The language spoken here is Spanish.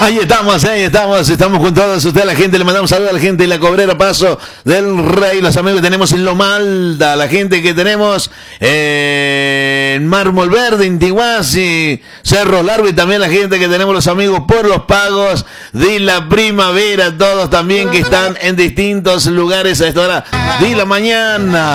Ahí estamos con todos ustedes, la gente, le mandamos saludos a la gente de la Cobrera Paso del Rey, los amigos que tenemos en Lomalda, la gente que tenemos en Mármol Verde, Intiguasi, Cerro Largo, y también la gente que tenemos, los amigos por los pagos de la primavera, todos también que están en distintos lugares a esta hora de la mañana.